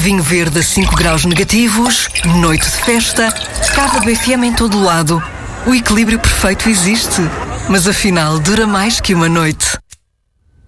vinho verde a 5 graus negativos, noite de festa, cava BFM em todo lado. O equilíbrio perfeito existe, mas afinal dura mais que uma noite.